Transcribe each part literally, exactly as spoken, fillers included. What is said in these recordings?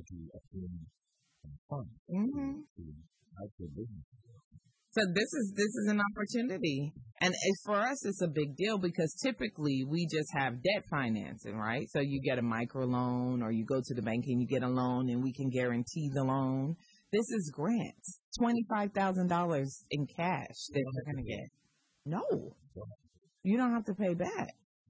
to obtain funds Mm-hmm. to help their business. So this is this is an opportunity, and it, for us, it's a big deal because typically we just have debt financing, right? So you get a micro loan, or you go to the bank and you get a loan, and we can guarantee the loan. This is grants, twenty five thousand dollars in cash that you're gonna get. No, you don't have to pay back.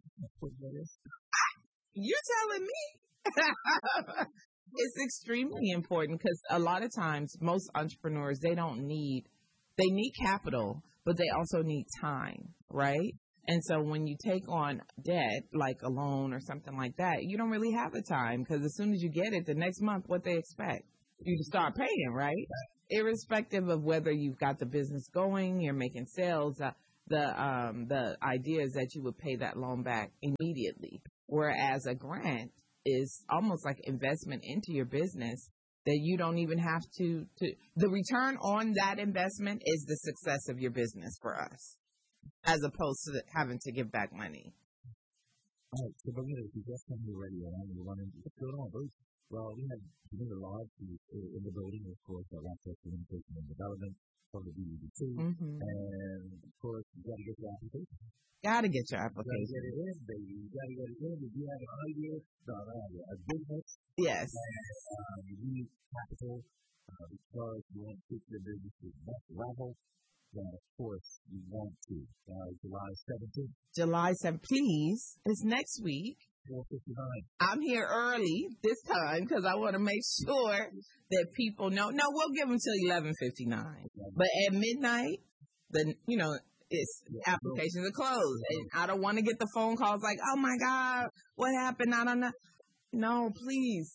You're telling me. It's extremely important because a lot of times most entrepreneurs, they don't need, they need capital, but they also need time, right? And so when you take on debt, like a loan or something like that, you don't really have the time because as soon as you get it, the next month, what they expect, you to start paying, right? Irrespective of whether you've got the business going, you're making sales, uh, the um, the idea is that you would pay that loan back immediately, whereas a grant is almost like investment into your business that you don't even have to, to the return on that investment is the success of your business for us, as opposed to having to give back money. All right, so Bermuda, if you just come to the radio and you're wondering what's going on, Bruce? Well, we have Bermuda Lodge in the building, of course, our Access Communication and Development from the B B C, Mm-hmm. and of course, you got to get your application. Gotta get your You got to application. get it in, baby. You got to get it in. If you have an idea, no, no, no, a business, Yes. and um, you need capital uh, because you want to take your business to the next level, then of course you want to. Uh, July seventeenth, July seventh, please. It's next week. four fifty-nine. I'm here early this time because I want to make sure that people know. No, we'll give them till eleven fifty-nine. But at midnight, the you know, it's applications are closed, and I don't want to get the phone calls like, "Oh my God, what happened?" I don't know. No, please.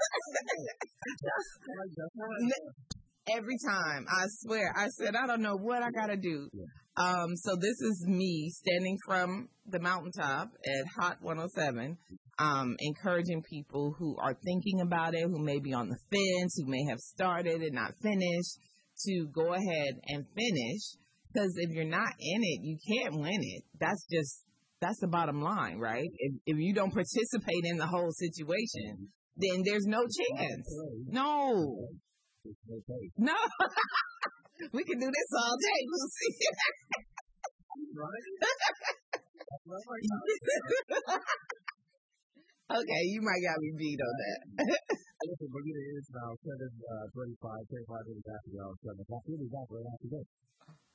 Every time, I swear, I said, I don't know what I gotta do. Um, so this is me standing from the mountaintop at Hot one oh seven, um, encouraging people who are thinking about it, who may be on the fence, who may have started and not finished, to go ahead and finish. Because if you're not in it, you can't win it. That's just, that's the bottom line, right? If, if you don't participate in the whole situation, then there's no chance. No. No. We can do this all day, Lucy. Okay, you might got me beat on that. Listen, Bermuda is now seven twenty-five, twenty-five minutes after the hour, seven o'clock. We'll be back right after this.